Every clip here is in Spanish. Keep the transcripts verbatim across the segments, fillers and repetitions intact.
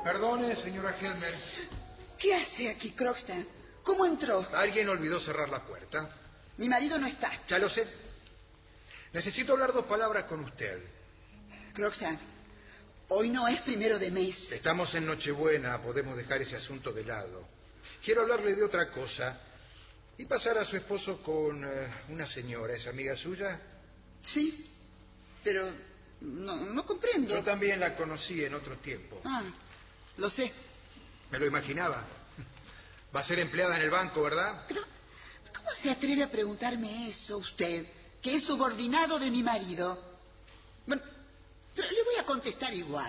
Perdone, señora Helmer. ¿Qué hace aquí, Krogstad? ¿Cómo entró? Alguien olvidó cerrar la puerta. Mi marido no está. Ya lo sé. Necesito hablar dos palabras con usted. Krogstad, hoy no es primero de mes. Estamos en Nochebuena, podemos dejar ese asunto de lado. Quiero hablarle de otra cosa. ¿Y pasar a su esposo con uh, una señora? ¿Es amiga suya? Sí, pero no, no comprendo. Yo también la conocí en otro tiempo. Ah, lo sé. Me lo imaginaba. Va a ser empleada en el banco, ¿verdad? Pero, ¿cómo se atreve a preguntarme eso usted, que es subordinado de mi marido? Bueno, pero le voy a contestar igual.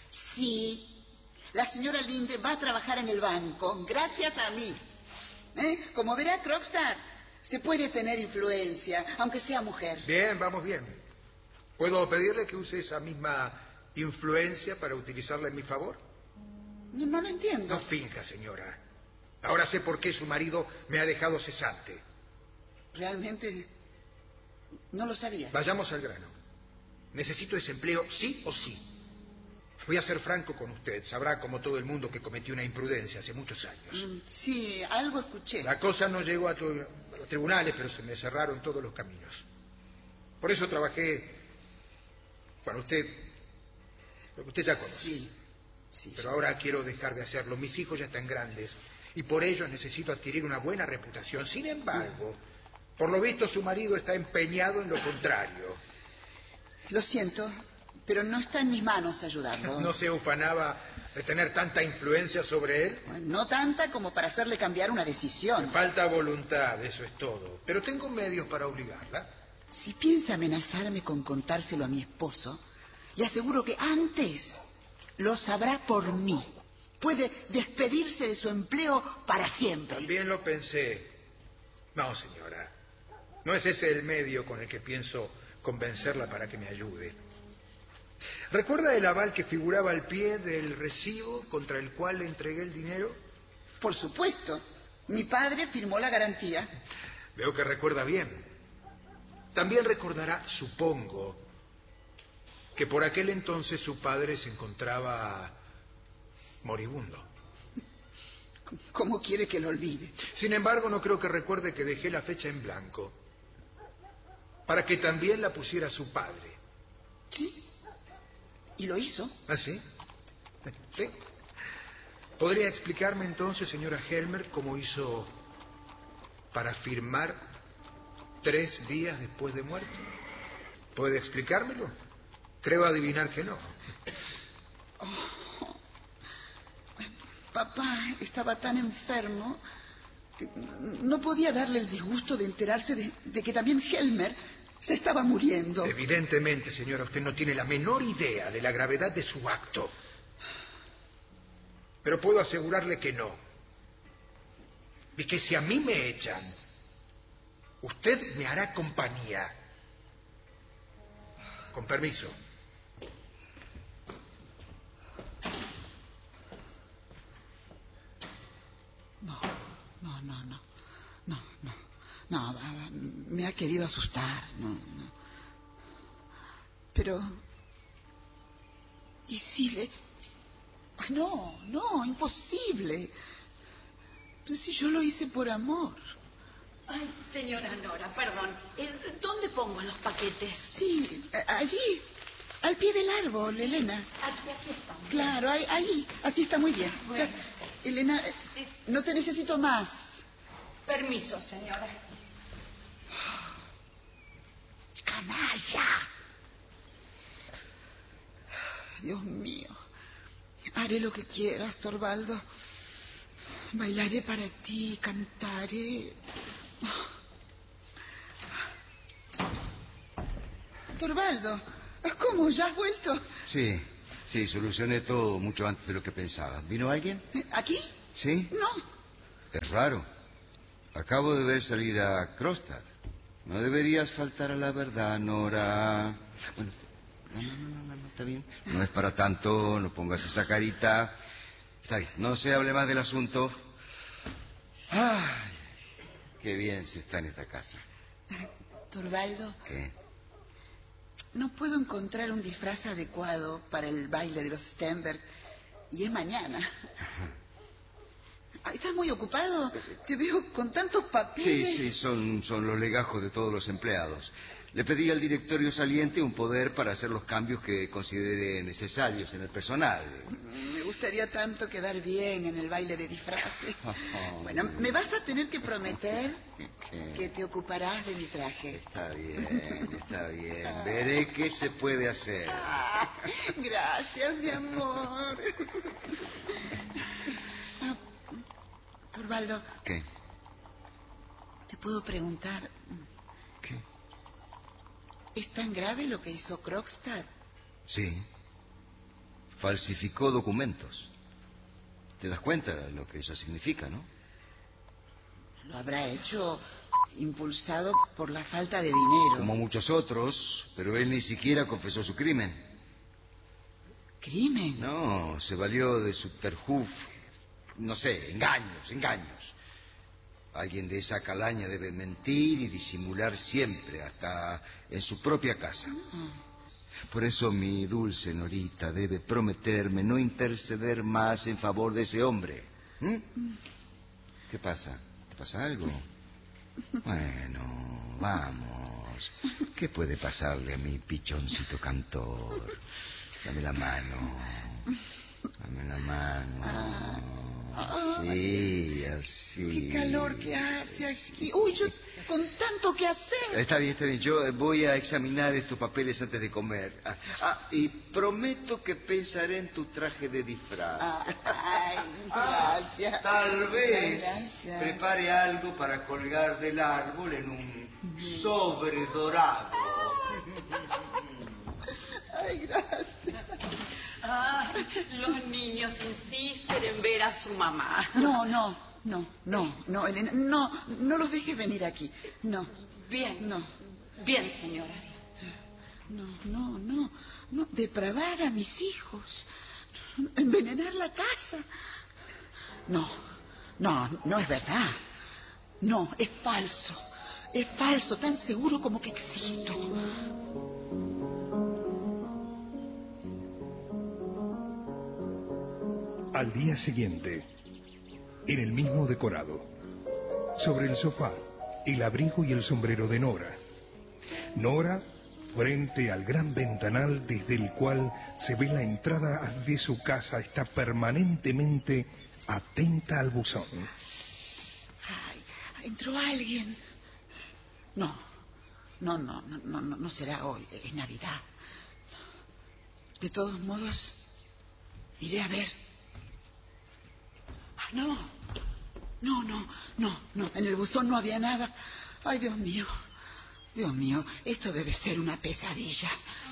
Sí, la señora Linde va a trabajar en el banco, gracias a mí. ¿Eh? Como verá, Krogstad, se puede tener influencia, aunque sea mujer. Bien, vamos bien. ¿Puedo pedirle que use esa misma influencia para utilizarla en mi favor? No, no lo entiendo. No finja, señora. Ahora sé por qué su marido me ha dejado cesante. Realmente no lo sabía. Vayamos al grano. Necesito ese empleo sí o sí. Voy a ser franco con usted. Sabrá, como todo el mundo, que cometí una imprudencia hace muchos años. Mm, sí, algo escuché. La cosa no llegó a, a los tribunales, pero se me cerraron todos los caminos. Por eso trabajé... Bueno, usted... Lo que usted ya conoce. Sí, sí. Pero ahora sé. Quiero dejar de hacerlo. Mis hijos ya están grandes y por ello necesito adquirir una buena reputación. Sin embargo, por lo visto su marido está empeñado en lo contrario. Lo siento, pero no está en mis manos ayudarlo. ¿No se ufanaba de tener tanta influencia sobre él? Bueno, no tanta como para hacerle cambiar una decisión. Me falta voluntad, eso es todo. Pero tengo medios para obligarla. Si piensa amenazarme con contárselo a mi esposo, le aseguro que antes lo sabrá por mí. Puede despedirse de su empleo para siempre. También lo pensé. No, señora. No es ese el medio con el que pienso convencerla para que me ayude. ¿Recuerda el aval que figuraba al pie del recibo contra el cual le entregué el dinero? Por supuesto. Mi padre firmó la garantía. Veo que recuerda bien. También recordará, supongo, que por aquel entonces su padre se encontraba moribundo. ¿Cómo quiere que lo olvide? Sin embargo, no creo que recuerde que dejé la fecha en blanco para que también la pusiera su padre. Sí. ¿Y lo hizo? ¿Ah, sí? Sí. ¿Podría explicarme entonces, señora Helmer, cómo hizo para firmar tres días después de muerto? ¿Puede explicármelo? Creo adivinar que no. Oh. Papá estaba tan enfermo que no podía darle el disgusto de enterarse de, de que también Helmer se estaba muriendo. Evidentemente, señora, usted no tiene la menor idea de la gravedad de su acto. Pero puedo asegurarle que no. Y que si a mí me echan, usted me hará compañía. Con permiso. No, no, no, no. No, no. No, me ha querido asustar. No, no. Pero... ¿y si le...? No, no, imposible. Pero si yo lo hice por amor. Ay, señora Nora, perdón. Eh, ¿Dónde pongo los paquetes? Sí, allí, al pie del árbol, Elena. Aquí, aquí están. Claro, ahí, ahí, así está muy bien. Bueno. Ya, Elena, no te necesito más. Permiso, señora. ¡Canalla! Dios mío. Haré lo que quieras, Torvaldo. Bailaré para ti, cantaré. Torvaldo, ¿cómo? ¿Ya has vuelto? Sí, sí, solucioné todo mucho antes de lo que pensaba. ¿Vino alguien? ¿Aquí? ¿Sí? No. Es raro. Acabo de ver salir a Krogstad. No deberías faltar a la verdad, Nora. Bueno, no, no, no, no, no, está bien. No es para tanto, no pongas esa carita. Está bien, no se hable más del asunto. Ay, qué bien se está en esta casa. Torvaldo. ¿Qué? No puedo encontrar un disfraz adecuado para el baile de los Stenberg y es mañana. ¿Estás muy ocupado? Te veo con tantos papeles. Sí, sí, son, son los legajos de todos los empleados. Le pedí al directorio saliente un poder para hacer los cambios que considere necesarios en el personal. Me gustaría tanto quedar bien en el baile de disfraces. Bueno, me vas a tener que prometer ¿Qué? que te ocuparás de mi traje. Está bien, está bien. Veré qué se puede hacer. Ah, gracias, mi amor. Ah, Torvaldo. ¿Qué? ¿Te puedo preguntar? ¿Qué? ¿Es tan grave lo que hizo Krogstad? Sí. Falsificó documentos. ¿Te das cuenta lo que eso significa, no? Lo habrá hecho impulsado por la falta de dinero. Como muchos otros, pero él ni siquiera confesó su crimen. ¿Crimen? No, se valió de subterfugio. No sé, engaños, engaños. Alguien de esa calaña debe mentir y disimular siempre, hasta en su propia casa. Por eso mi dulce Norita debe prometerme no interceder más en favor de ese hombre. ¿Mm? ¿Qué pasa? ¿Te pasa algo? Bueno, vamos. ¿Qué puede pasarle a mi pichoncito cantor? Dame la mano. Dame la mano. Sí, así. ¡Qué calor que hace aquí! ¡Uy, yo con tanto que hacer! Está bien, está bien. Yo voy a examinar estos papeles antes de comer. Ah, ah, y prometo que pensaré en tu traje de disfraz. Ah, ay, gracias. Ah, tal vez Gracias. prepare algo para colgar del árbol en un sobre dorado. Ay, gracias. Ay, los niños insisten en ver a su mamá. No, no, no, no, no, Elena, no, no los dejes venir aquí. No, Bien. no, Bien, señora. no, no, no, no. Depravar a mis hijos. Envenenar la casa. No, no, no es verdad. No, es falso. Es falso, tan seguro como que existo. Al día siguiente, en el mismo decorado, sobre el sofá, el abrigo y el sombrero de Nora. Nora, frente al gran ventanal desde el cual se ve la entrada de su casa, está permanentemente atenta al buzón. Ay, entró alguien. No, no, no, no, no, no, no será hoy, es Navidad. De todos modos, iré a ver. Ah, no, no, no, no, no, en el buzón no había nada. Ay, Dios mío, Dios mío, esto debe ser una pesadilla.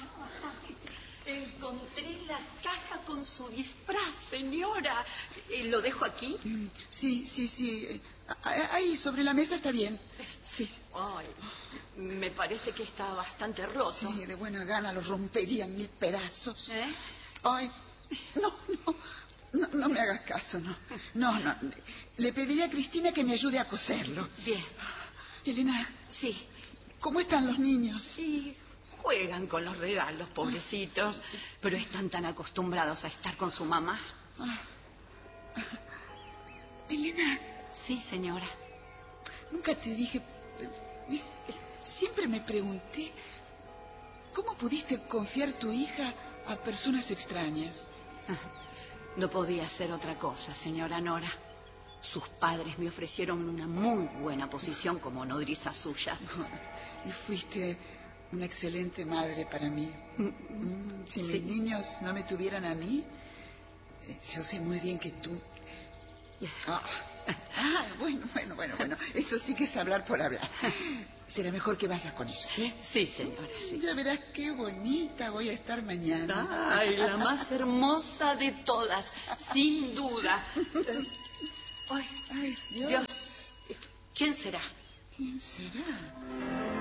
Encontré la caja con su disfraz, señora. Eh, ¿Lo dejo aquí? Mm, Sí, sí, sí, eh, a- ahí sobre la mesa está bien. Sí, Ay, me parece que está bastante roto. sí, de buena gana lo rompería en mil pedazos. ¿Eh? Ay, no, no, no, no me hagas caso, no. No, no. Le pediré a Cristina que me ayude a coserlo. Bien. Elena, Sí. ¿cómo están los niños? Sí, juegan con los regalos, pobrecitos, pero están tan acostumbrados a estar con su mamá. Ah, ah, Elena, Sí, señora. nunca te dije... eh, Siempre me pregunté, ¿cómo pudiste confiar tu hija a personas extrañas? No podía hacer otra cosa, señora Nora. Sus padres me ofrecieron una muy buena posición como nodriza suya. Y fuiste una excelente madre para mí. Mm, Si Sí. mis niños no me tuvieran a mí, eh, yo sé muy bien que tú... Ah, ah, bueno, bueno, bueno, bueno. Esto sí que es hablar por hablar. Será mejor que vayas con ellos, ¿eh? Sí, señora, sí. Ya verás qué bonita voy a estar mañana. Ay, la más hermosa de todas, sin duda. Ay, Ay, Dios. Dios, ¿quién será? ¿Quién será?